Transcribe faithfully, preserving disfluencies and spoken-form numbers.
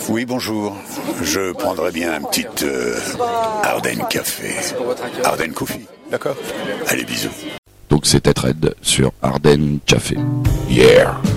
Oui, bonjour. Je prendrais bien un petit euh, Ardennes Café. Ardennes Coffee, d'accord? Allez, bisous. Donc c'était Red sur Ardennes Café. Yeah.